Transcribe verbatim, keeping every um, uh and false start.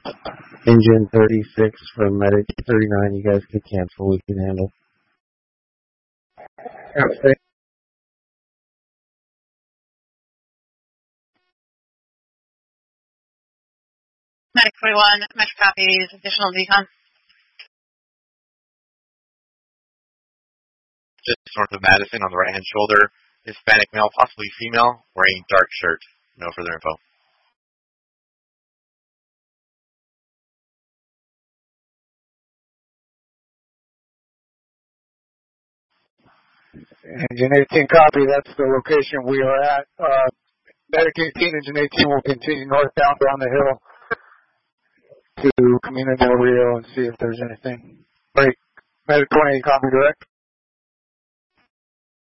Engine thirty-six from Medic thirty-nine, you guys can cancel, we can handle. Okay. Medic forty-one, Metro copies, additional decon. Just north of Madison on the right-hand shoulder, Hispanic male, possibly female, wearing dark shirt. No further info. Engine eighteen copy, that's the location we are at. Uh, Medic eighteen, Engine eighteen will continue northbound down the hill to Camino del Rio and see if there's anything. Great. Medic twenty-eight, copy direct.